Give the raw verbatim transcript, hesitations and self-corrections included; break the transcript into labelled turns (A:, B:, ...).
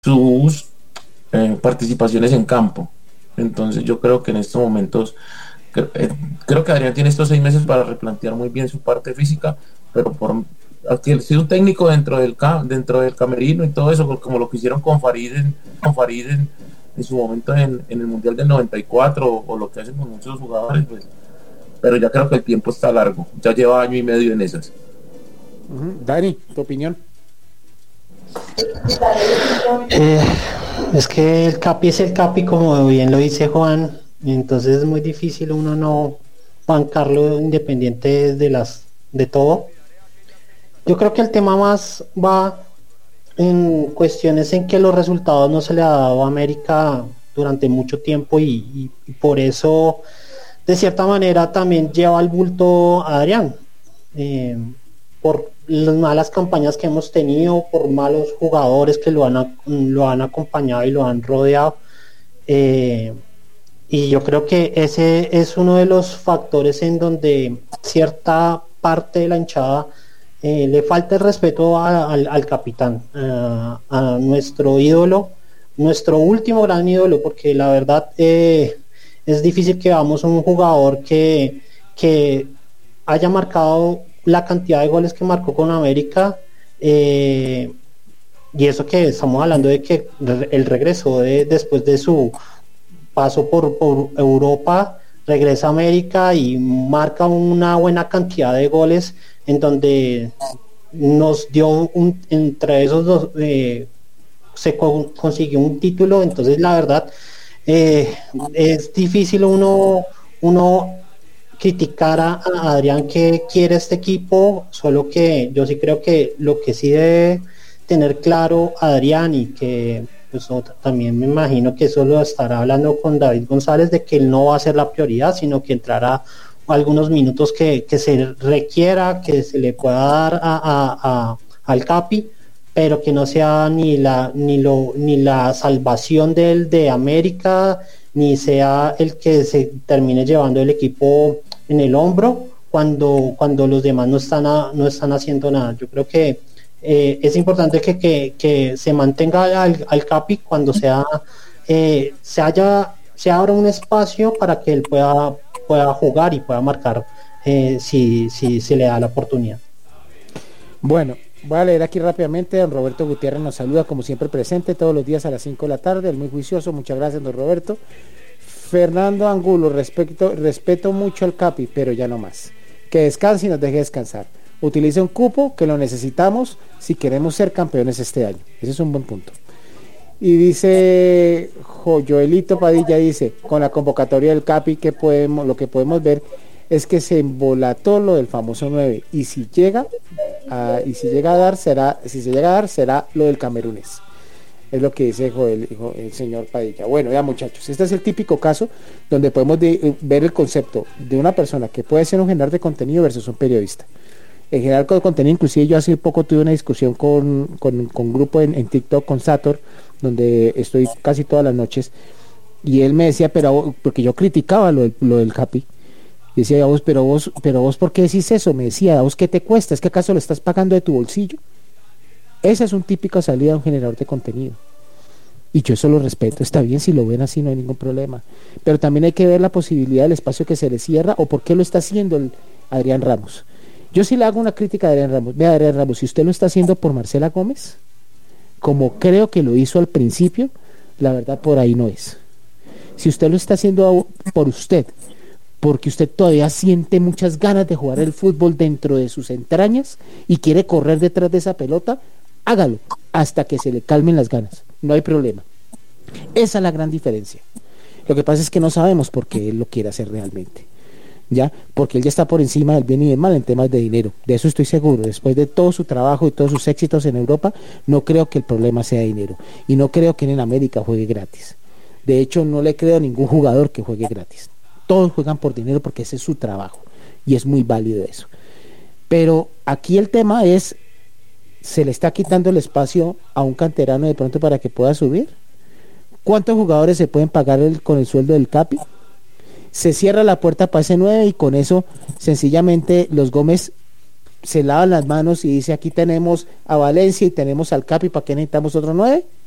A: sus eh, participaciones en campo. Entonces yo creo que en estos momentos, cre- eh, creo que Adrián tiene estos seis meses para replantear muy bien su parte física, pero por aquí el ser un técnico dentro del ca- dentro del camerino y todo eso, como lo que hicieron con Farid en, con Farid en, en su momento en, en el Mundial del noventa y cuatro, o, o lo que hacen con muchos jugadores, pues, pero ya creo que el tiempo está largo, ya lleva año y medio en esas.
B: Uh-huh. Dani, tu opinión.
C: Eh, es que el Capi es el Capi, como bien lo dice Juan, y entonces es muy difícil uno no bancarlo independiente de las de todo. Yo creo que el tema más va en cuestiones en que los resultados no se le ha dado a América durante mucho tiempo y, y- y por eso de cierta manera también lleva el bulto a Adrián. Eh, por las malas campañas que hemos tenido, por malos jugadores que lo han, ac- lo han acompañado y lo han rodeado. Eh, y yo creo que ese es uno de los factores en donde cierta parte de la hinchada eh, le falta el respeto a- al, al capitán, a, a nuestro ídolo, nuestro último gran ídolo, porque la verdad eh, es difícil que veamos un jugador que, que haya marcado la cantidad de goles que marcó con América. eh, y eso que estamos hablando de que re- él regresó de, después de su paso por, por Europa, regresa a América y marca una buena cantidad de goles en donde nos dio un, entre esos dos eh, se con, consiguió un título. Entonces la verdad eh, es difícil uno uno criticar a, a Adrián que quiere este equipo, solo que yo sí creo que lo que sí debe tener claro Adrián, y que pues otra- también me imagino que eso lo estará hablando con David González, de que él no va a ser la prioridad, sino que entrará algunos minutos que, que se requiera, que se le pueda dar a, a- a- al Capi, pero que no sea ni la ni lo ni la salvación del de América, ni sea el que se termine llevando el equipo en el hombro cuando cuando los demás no están a- no están haciendo nada. Yo creo que eh, es importante que, que, que se mantenga al, al Capi cuando sea eh, se haya se abra un espacio para que él pueda pueda jugar y pueda marcar eh, si, si se le da la oportunidad.
B: Bueno, voy a leer aquí rápidamente. Don Roberto Gutiérrez nos saluda, como siempre presente, todos los días a las cinco de la tarde, el muy juicioso. Muchas gracias, don Roberto. Fernando Angulo, respeto, respeto mucho al Capi, pero ya no más. Que descanse y nos deje descansar. Utilice un cupo, que lo necesitamos si queremos ser campeones este año. Ese es un buen punto. Y dice Joelito Padilla, dice, con la convocatoria del Capi, que podemos, lo que podemos ver es que se embolató lo del famoso nueve, y si llega a, y si llega a dar será, si se llega a dar será lo del camerunés. Es lo que dice Joel, el señor Padilla. Bueno, ya muchachos, este es el típico caso donde podemos de, ver el concepto de una persona que puede ser un generador de contenido versus un periodista. En general con contenido, inclusive yo hace poco tuve una discusión con, con, con un grupo en, en TikTok con Sator, donde estoy casi todas las noches, y él me decía, pero porque yo criticaba lo del, lo del Capi, y decía, vos, pero vos, pero vos, ¿por qué decís eso? Me decía, ¿a vos qué te cuesta? ¿Es que acaso lo estás pagando de tu bolsillo? Esa es un típica salida de un generador de contenido. Y yo eso lo respeto, está bien, si lo ven así no hay ningún problema. Pero también hay que ver la posibilidad del espacio que se le cierra, o por qué lo está haciendo el Adrián Ramos. Yo sí le hago una crítica a Adrián Ramos. Vea, Adrián Ramos, si usted lo está haciendo por Marcela Gómez, como creo que lo hizo al principio, la verdad por ahí no es. Si usted lo está haciendo por usted, porque usted todavía siente muchas ganas de jugar el fútbol dentro de sus entrañas y quiere correr detrás de esa pelota, hágalo hasta que se le calmen las ganas, no hay problema. Esa es la gran diferencia. Lo que pasa es que no sabemos por qué él lo quiere hacer realmente, ¿ya? Porque él ya está por encima del bien y del mal en temas de dinero, de eso estoy seguro. Después de todo su trabajo y todos sus éxitos en Europa, no creo que el problema sea dinero, y no creo que él en América juegue gratis. De hecho, no le creo a ningún jugador que juegue gratis. Todos juegan por dinero porque ese es su trabajo, y es muy válido eso. Pero aquí el tema es, ¿se le está quitando el espacio a un canterano de pronto para que pueda subir? ¿Cuántos jugadores se pueden pagar el, con el sueldo del Capi? Se cierra la puerta para ese nueve, y con eso sencillamente los Gómez se lavan las manos y dice, aquí tenemos a Valencia y tenemos al Capi, ¿para qué necesitamos otro nueve?